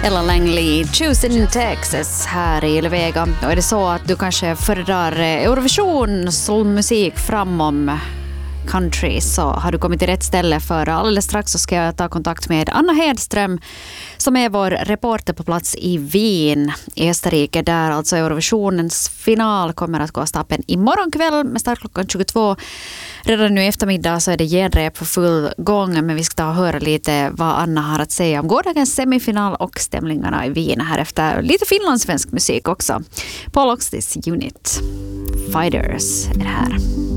Ella Langley, Choosing Texas här i Levega. Och är det så att du kanske föredrar Eurovision som musik framom country, så har du kommit till rätt ställe, för alldeles strax så ska jag ta kontakt med Anna Hedström som är vår reporter på plats i Wien i Österrike, där alltså Eurovisionens final kommer att gå av stapeln imorgon kväll med start klockan 22. Redan nu i eftermiddag så är det genrep för full gång, men vi ska ta och höra lite vad Anna har att säga om gårdagens semifinal och stämningarna i Wien här efter lite finlandssvensk musik också. Paul Oxtis Unit Fighters är det här.